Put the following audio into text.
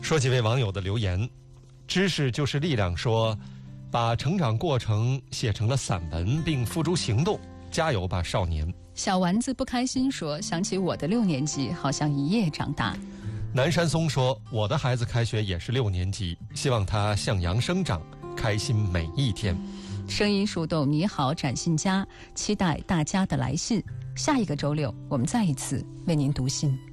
说几位网友的留言。知识就是力量说，把成长过程写成了散文并付诸行动，加油吧少年。 小丸子不开心说，想起我的6年级，好像一夜长大。 南山松说，我的孩子开学也是6年级，希望他向阳生长，开心每一天。 声音树洞你好展信佳，期待大家的来信。下一个周六我们再一次为您读信。